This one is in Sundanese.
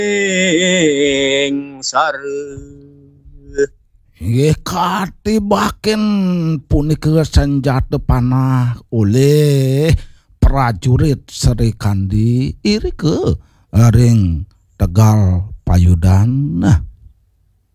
sareuh. Nggih katibaken punika senjata panah oleh prajurit Sri Kandi iri ke ring Tegal Payudan. Nah,